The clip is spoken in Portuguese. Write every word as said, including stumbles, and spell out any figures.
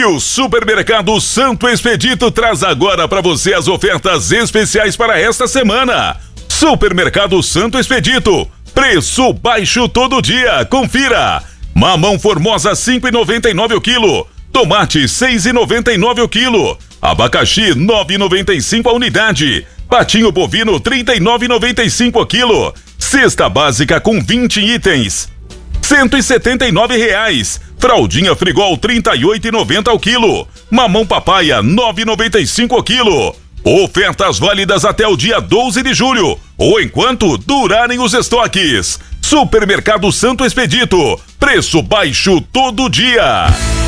E o Supermercado Santo Expedito traz agora para você as ofertas especiais para esta semana. Supermercado Santo Expedito, preço baixo todo dia, confira. Mamão Formosa cinco e noventa e nove o quilo, tomate seis e noventa e nove o quilo, abacaxi nove e noventa e cinco a unidade, patinho bovino trinta e nove e noventa e cinco o quilo, cesta básica com vinte itens, cento e setenta e nove reais. Fraldinha Frigol trinta e oito e noventa ao quilo. Mamão Papaya nove e noventa e cinco ao quilo. Ofertas válidas até o dia doze de julho ou enquanto durarem os estoques. Supermercado Santo Expedito, preço baixo todo dia.